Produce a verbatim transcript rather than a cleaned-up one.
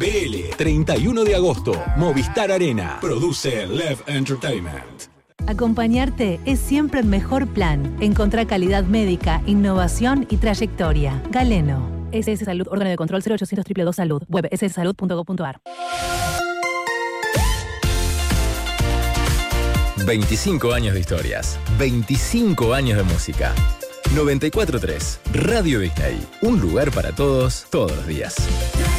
P L, treinta y uno de agosto, Movistar Arena. Produce Lev Entertainment. Acompañarte es siempre el mejor plan. Encontrá calidad médica, innovación y trayectoria. Galeno. S S Salud, órgano de control cero ochocientos dos dos dos Salud. Web s s salud punto gov punto a r. veinticinco años de historias. veinticinco años de música. noventa y cuatro punto tres. Radio Disney. Un lugar para todos, todos los días.